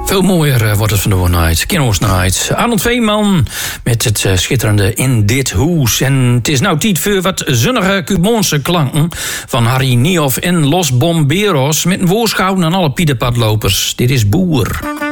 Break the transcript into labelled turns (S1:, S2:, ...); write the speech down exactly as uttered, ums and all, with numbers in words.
S1: Veel mooier uh, wordt het vandoor Night. Kinro's Night. Arnold Veeman met het uh, schitterende In Dit Hoes. En het is nou tijd voor wat zonnige Cubaanse klanken van Harry Niehoff en Los Bomberos met een woorschouw aan alle piedepadlopers. Dit is Boer.